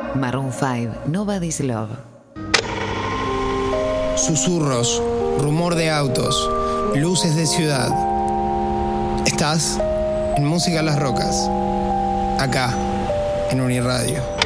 Maroon 5, Nobody's Love. Susurros, rumor de autos, luces de ciudad. Estás en Música a las Rocas, acá, en Uniradio.